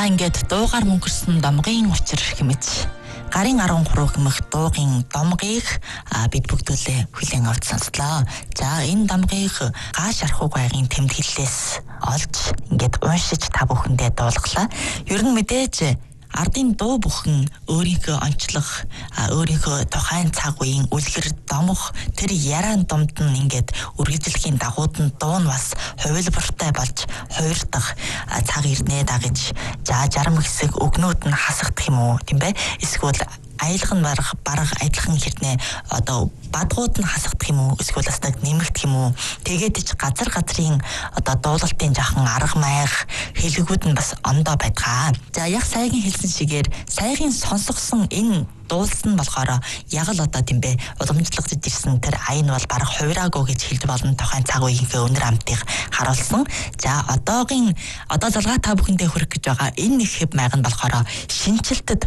За ингээд дуугаар мөнгөрсөн домгийн учир хэмэж гарын 13 хэмэх дуугийн домгийг бид бүгдөө хүлээн авч сонслоо. За энэ домгийг Гааш Архууг байгийн тэмдэглэлээс олж ингээд уншиж та бүхэндээ дуулглаа. Ер нь мэдээж ардын дуу бүхэн өөрийнхөө онцлог, өөрийнхөө тухайн цаг үеийн үлгэр домох тэр яриан домд нь ингээд үргэлжлэхийн дагууд нь дуу нь бас хувилбартай болж хувирдах цаг ирнэ дагаж. За жарам хэсэг өгнүүд нь хасагдах юм уу, тийм бэ? Эсвэл аялах нь бараг адилхан хэрнээ одоо бадгууд нь хасагдах юм уу, эсвэл бас нэг нэмэгдэх юм уу? Тэгээд ч газрын одоо дуулалтын жахан арга майх хэлгүүд нь бас ондоо байдгаа. За яг сайгийн хэлсэн шигээр сайгийн сонсгосон энэ дуулсан болохоор яг л одоо тийм бэ уламжлагдж ирсэн тэр аян бол бараг хувираагүй гэж хэлж болно. Тухайн цаг үеийнхээ өнөр амтыг харуулсан. За одоо залгаа та бүхэндээ хүргэх гэж байгаа энэ нэг хэв майган болохоор шинжилтэд